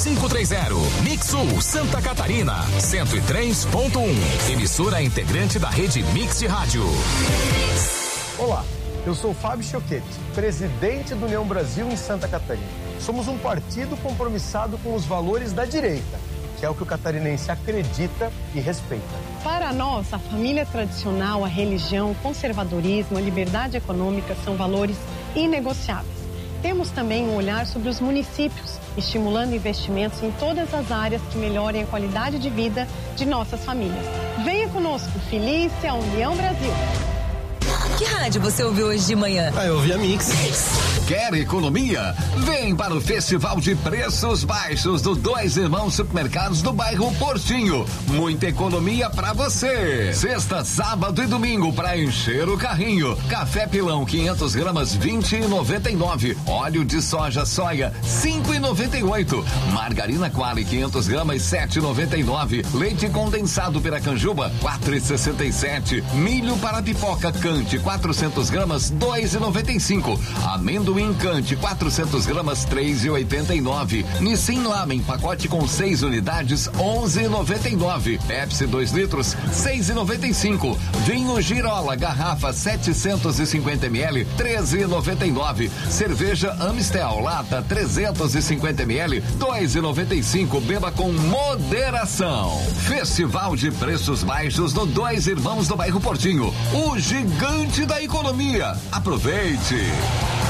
3530. Mix Sul, Santa Catarina, 103.1. Emissora integrante da rede Mix de Rádio. Olá, eu sou Fábio Choquete, presidente do União Brasil em Santa Catarina. Somos um partido compromissado com os valores da direita, que é o que o catarinense acredita e respeita. Para nós, a família tradicional, a religião, o conservadorismo, a liberdade econômica são valores inegociáveis. Temos também um olhar sobre os municípios, estimulando investimentos em todas as áreas que melhorem a qualidade de vida de nossas famílias. Venha conosco, feliz a União Brasil. Que rádio você ouviu hoje de manhã? Eu ouvi a Mix. Quer economia? Vem para o Festival de Preços Baixos do Dois Irmãos Supermercados do bairro Portinho. Muita economia para você. Sexta, sábado e domingo para encher o carrinho. Café Pilão 500 gramas 20,99. Óleo de soja soia 5,98. Margarina Qualy 500 gramas 7,99. Leite condensado Piracanjuba 4,67. Milho para pipoca Cante 400 gramas 2,95. Amendoim Cante 400 gramas 3,89. Nissin Lamen pacote com 6 unidades 11,99. Pepsi 2 litros 6,95. Vinho Girola garrafa 750 ml 13,99. Cerveja Amstel lata 350 ml 2,95. Beba com moderação. Festival de Preços Baixos do Dois Irmãos do bairro Portinho. O gigante da economia. Aproveite!